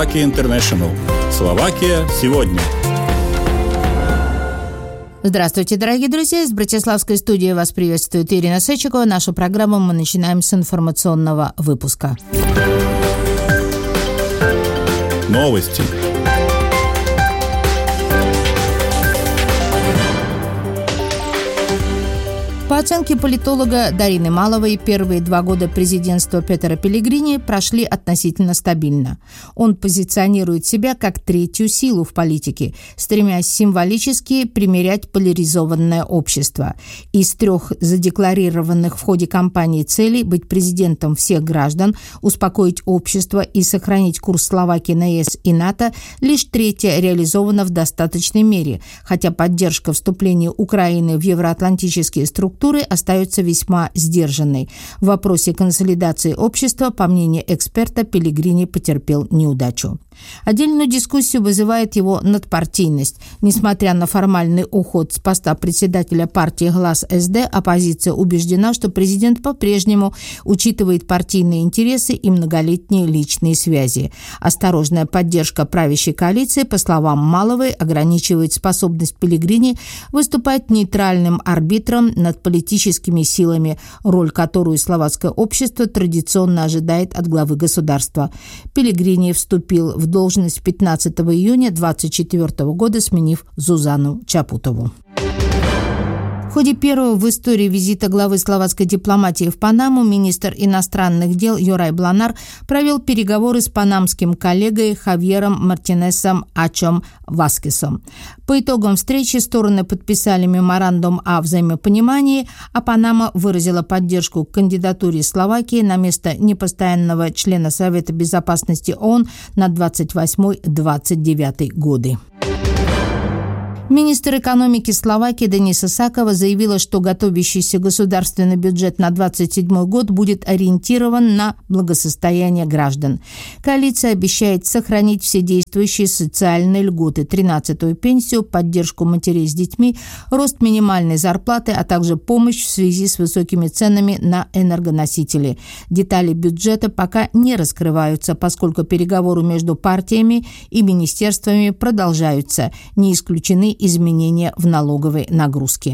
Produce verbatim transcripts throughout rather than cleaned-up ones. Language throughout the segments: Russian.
Slovakia International. Словакия сегодня. Здравствуйте, дорогие друзья! Из Братиславской студии вас приветствует Ирина Сечикова. Нашу программу мы начинаем с информационного выпуска. Новости. По оценке политолога Дарины Маловой, первые два года президентства Петера Пеллегрини прошли относительно стабильно. Он позиционирует себя как третью силу в политике, стремясь символически примирять поляризованное общество. Из трех задекларированных в ходе кампании целей быть президентом всех граждан, успокоить общество и сохранить курс Словакии на ЕС и НАТО, лишь третья реализована в достаточной мере, хотя поддержка вступления Украины в евроатлантические структуры остается весьма сдержанной. В вопросе консолидации общества, по мнению эксперта, Пеллегрини потерпел неудачу. Отдельную дискуссию вызывает его надпартийность. Несмотря на формальный уход с поста председателя партии «Глас СД», оппозиция убеждена, что президент по-прежнему учитывает партийные интересы и многолетние личные связи. Осторожная поддержка правящей коалиции, по словам Маловой, ограничивает способность Пеллегрини выступать нейтральным арбитром над политическими силами, роль которую словацкое общество традиционно ожидает от главы государства. Пеллегрини вступил в должность пятнадцатого июня две тысячи двадцать четвёртого года, сменив Зузану Чапутову. В ходе первого в истории визита главы словацкой дипломатии в Панаму министр иностранных дел Юрай Бланар провел переговоры с панамским коллегой Хавьером Мартинесом Ачом Васкесом. По итогам встречи стороны подписали меморандум о взаимопонимании, а Панама выразила поддержку кандидатуре Словакии на место непостоянного члена Совета безопасности ООН на двадцать восьмой — двадцать девятый годы. Министр экономики Словакии Дениса Сакова заявила, что готовящийся государственный бюджет на двадцать седьмой год будет ориентирован на благосостояние граждан. Коалиция обещает сохранить все действующие социальные льготы, тринадцатую пенсию, поддержку матерей с детьми, рост минимальной зарплаты, а также помощь в связи с высокими ценами на энергоносители. Детали бюджета пока не раскрываются, поскольку переговоры между партиями и министерствами продолжаются. Не исключены изменения в налоговой нагрузке.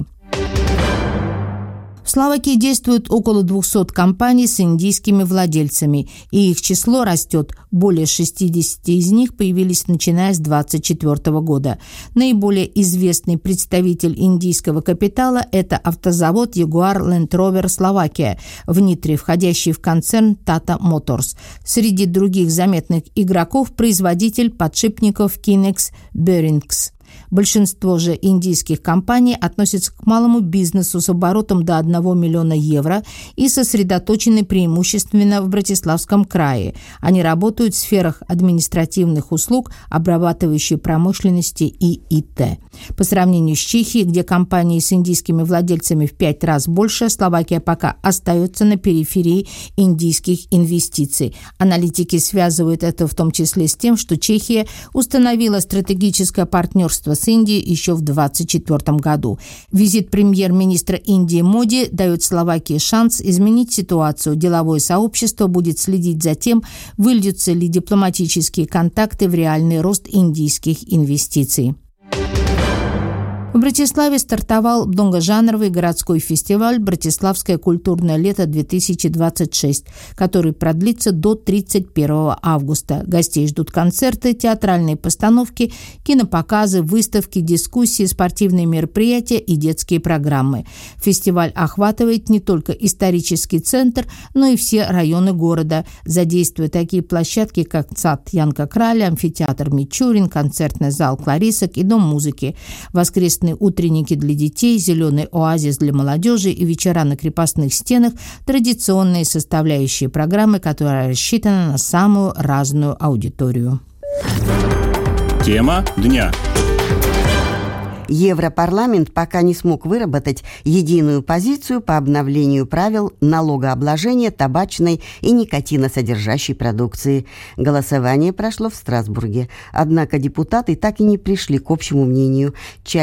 В Словакии действует около двухсот компаний с индийскими владельцами, и их число растет. Более шестидесяти из них появились начиная с двадцать четвёртого года. Наиболее известный представитель индийского капитала – это автозавод Jaguar Land Rover Slovakia, в Нитре, входящий в концерн Tata Motors. Среди других заметных игроков – производитель подшипников Kinex Bearings. Большинство же индийских компаний относятся к малому бизнесу с оборотом до одного миллиона евро и сосредоточены преимущественно в Братиславском крае. Они работают в сферах административных услуг, обрабатывающей промышленности и ИТ. По сравнению с Чехией, где компании с индийскими владельцами в пять раз больше, Словакия пока остается на периферии индийских инвестиций. Аналитики связывают это в том числе с тем, что Чехия установила стратегическое партнерство с Индией еще в двадцать четвёртом году. Визит премьер-министра Индии Моди дает Словакии шанс изменить ситуацию. Деловое сообщество будет следить за тем, выльются ли дипломатические контакты в реальный рост индийских инвестиций. В Братиславе стартовал многожанровый городской фестиваль «Братиславское культурное лето-две тысячи двадцать шесть», который продлится до тридцать первого августа. Гостей ждут концерты, театральные постановки, кинопоказы, выставки, дискуссии, спортивные мероприятия и детские программы. Фестиваль охватывает не только исторический центр, но и все районы города, задействуя такие площадки, как сад Янка Краля, амфитеатр Мичурин, концертный зал Кларисок и дом музыки. Воскресные утренники для детей, зеленый оазис для молодежи и вечера на крепостных стенах – традиционные составляющие программы, которая рассчитана на самую разную аудиторию. Тема дня. Европарламент пока не смог выработать единую позицию по обновлению правил налогообложения табачной и никотиносодержащей продукции. Голосование прошло в Страсбурге. Однако депутаты так и не пришли к общему мнению. Часть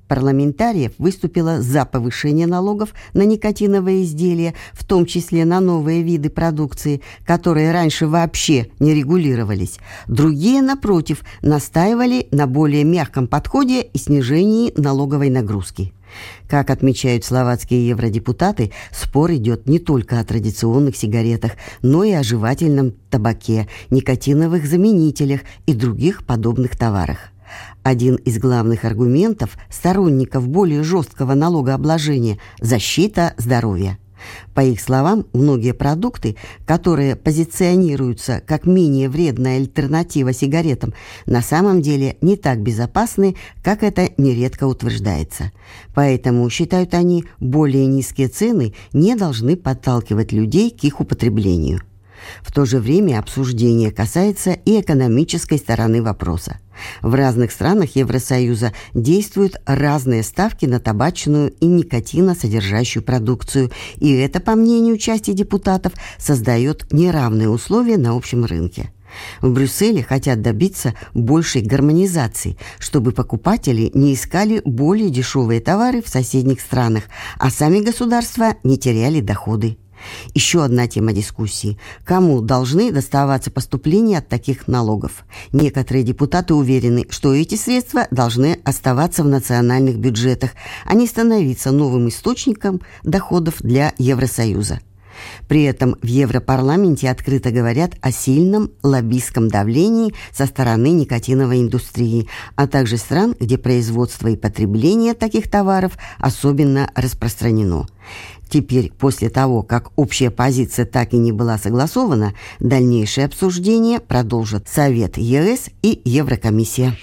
парламентариев выступила за повышение налогов на никотиновые изделия, в том числе на новые виды продукции, которые раньше вообще не регулировались. Другие, напротив, настаивали на более мягком подходе и снижении налоговой нагрузки. Как отмечают словацкие евродепутаты, спор идет не только о традиционных сигаретах, но и о жевательном табаке, никотиновых заменителях и других подобных товарах. Один из главных аргументов сторонников более жесткого налогообложения – защита здоровья. По их словам, многие продукты, которые позиционируются как менее вредная альтернатива сигаретам, на самом деле не так безопасны, как это нередко утверждается. Поэтому, считают они, более низкие цены не должны подталкивать людей к их употреблению. В то же время обсуждение касается и экономической стороны вопроса. В разных странах Евросоюза действуют разные ставки на табачную и никотиносодержащую продукцию, и это, по мнению части депутатов, создает неравные условия на общем рынке. В Брюсселе хотят добиться большей гармонизации, чтобы покупатели не искали более дешевые товары в соседних странах, а сами государства не теряли доходы. Еще одна тема дискуссии. Кому должны доставаться поступления от таких налогов? Некоторые депутаты уверены, что эти средства должны оставаться в национальных бюджетах, а не становиться новым источником доходов для Евросоюза. При этом в Европарламенте открыто говорят о сильном лоббистском давлении со стороны никотиновой индустрии, а также стран, где производство и потребление таких товаров особенно распространено. Теперь, после того, как общая позиция так и не была согласована, дальнейшее обсуждение продолжат Совет ЕС и Еврокомиссия.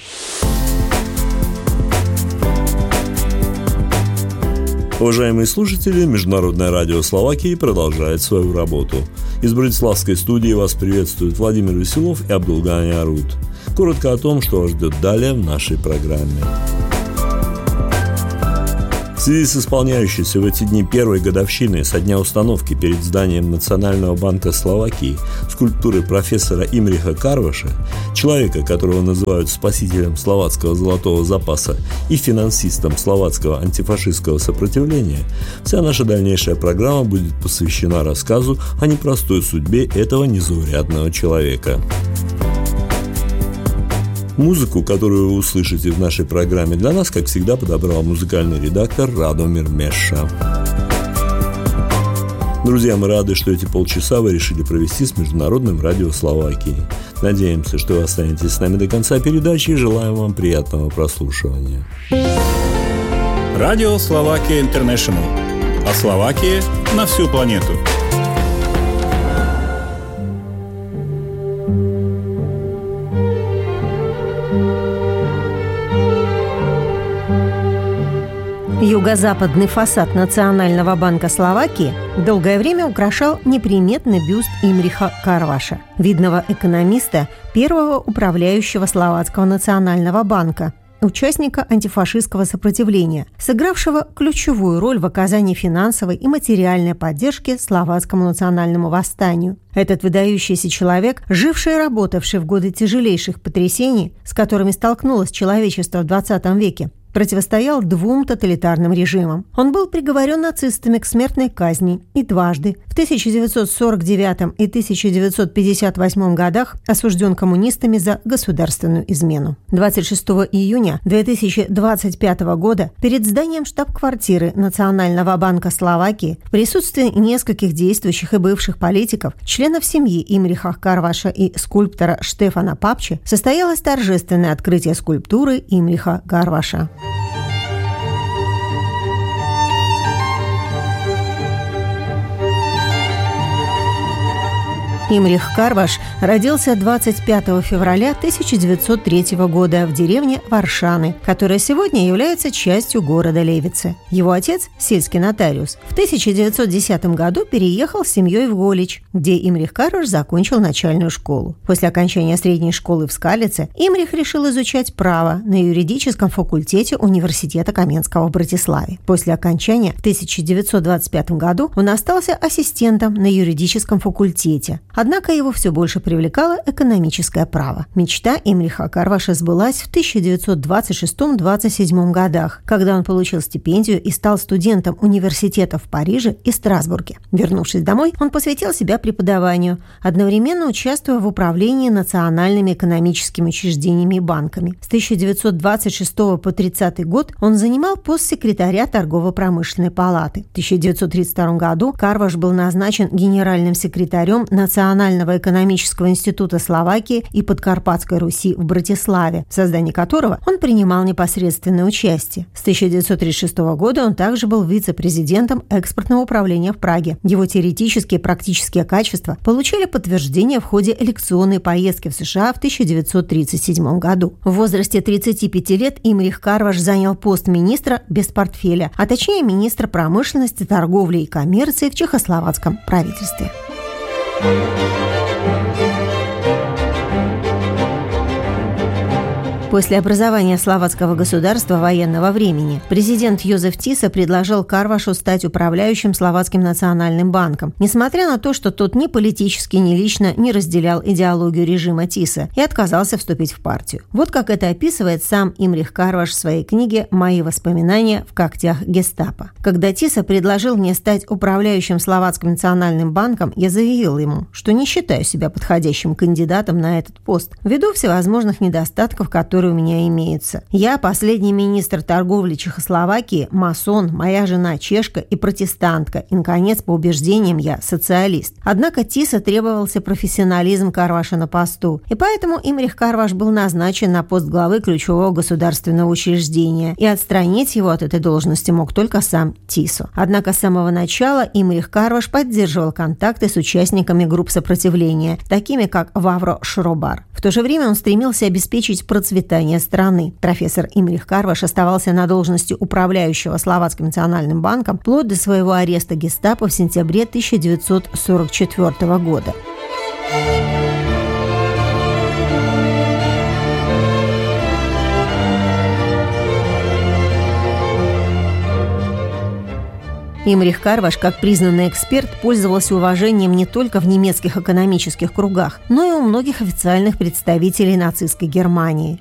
Уважаемые слушатели, Международное радио Словакии продолжает свою работу. Из Братиславской студии вас приветствуют Владимир Веселов и Абдулгани Арут. Коротко о том, что вас ждет далее в нашей программе. В связи с исполняющейся в эти дни первой годовщиной со дня установки перед зданием Национального банка Словакии скульптуры профессора Имриха Карваша, человека, которого называют спасителем словацкого золотого запаса и финансистом словацкого антифашистского сопротивления, вся наша дальнейшая программа будет посвящена рассказу о непростой судьбе этого незаурядного человека. Музыку, которую вы услышите в нашей программе, для нас, как всегда, подобрал музыкальный редактор Радомир Меша. Друзья, мы рады, что эти полчаса вы решили провести с Международным радио Словакии. Надеемся, что вы останетесь с нами до конца передачи и желаем вам приятного прослушивания. Радио Словакия Интернешнл. О Словакии на всю планету. Юго-западный фасад Национального банка Словакии долгое время украшал неприметный бюст Имриха Карваша, видного экономиста, первого управляющего Словацкого национального банка, участника антифашистского сопротивления, сыгравшего ключевую роль в оказании финансовой и материальной поддержки словацкому национальному восстанию. Этот выдающийся человек, живший и работавший в годы тяжелейших потрясений, с которыми столкнулось человечество в двадцатом веке, противостоял двум тоталитарным режимам. Он был приговорен нацистами к смертной казни и дважды, в тысяча девятьсот сорок девятом и тысяча девятьсот пятьдесят восьмом годах осужден коммунистами за государственную измену. двадцать шестого июня две тысячи двадцать пятого года перед зданием штаб-квартиры Национального банка Словакии в присутствии нескольких действующих и бывших политиков, членов семьи Имриха Карваша и скульптора Штефана Папчи состоялось торжественное открытие скульптуры Имриха Карваша. Имрих Карваш родился двадцать пятого февраля тысяча девятьсот третьего года в деревне Варшаны, которая сегодня является частью города Левице. Его отец, сельский нотариус, в тысяча девятьсот десятом году переехал с семьей в Голич, где Имрих Карваш закончил начальную школу. После окончания средней школы в Скалице Имрих решил изучать право на юридическом факультете Университета Каменского в Братиславе. После окончания в тысяча девятьсот двадцать пятом году он остался ассистентом на юридическом факультете, Однако его все больше привлекало экономическое право. Мечта Имриха Карваша сбылась в тысяча девятьсот двадцать шестом — двадцать седьмом годах, когда он получил стипендию и стал студентом университета в Париже и Страсбурге. Вернувшись домой, он посвятил себя преподаванию, одновременно участвуя в управлении национальными экономическими учреждениями и банками. С тысяча девятьсот двадцать шестого по тридцатый год он занимал пост секретаря торгово-промышленной палаты. В тысяча девятьсот тридцать втором году Карваш был назначен генеральным секретарем Национального экономического института Словакии и Подкарпатской Руси в Братиславе, в создании которого он принимал непосредственное участие. С тысяча девятьсот тридцать шестого года он также был вице-президентом экспортного управления в Праге. Его теоретические и практические качества получили подтверждение в ходе лекционной поездки в США в тысяча девятьсот тридцать седьмом году. В возрасте тридцати пяти лет Имрих Карваш занял пост министра без портфеля, а точнее министра промышленности, торговли и коммерции в чехословацком правительстве. После образования словацкого государства военного времени президент Йозеф Тиса предложил Карвашу стать управляющим Словацким национальным банком, несмотря на то, что тот ни политически, ни лично не разделял идеологию режима Тиса и отказался вступить в партию. Вот как это описывает сам Имрих Карваш в своей книге «Мои воспоминания в когтях гестапо». Когда Тиса предложил мне стать управляющим Словацким национальным банком, я заявил ему, что не считаю себя подходящим кандидатом на этот пост, ввиду всевозможных недостатков, которые у меня имеются. Я последний министр торговли Чехословакии, масон, моя жена чешка и протестантка, и, наконец, по убеждениям я социалист. Однако Тиса требовался профессионализм Карваша на посту, и поэтому Имрих Карваш был назначен на пост главы ключевого государственного учреждения, и отстранить его от этой должности мог только сам Тисо. Однако с самого начала Имрих Карваш поддерживал контакты с участниками групп сопротивления, такими как Вавро Шробар. В то же время он стремился обеспечить процветание страны. Профессор Имрих Карваш оставался на должности управляющего Словацким национальным банком вплоть до своего ареста гестапо в сентябре тысяча девятьсот сорок четвёртого года. Имрих Карваш, как признанный эксперт, пользовался уважением не только в немецких экономических кругах, но и у многих официальных представителей нацистской Германии.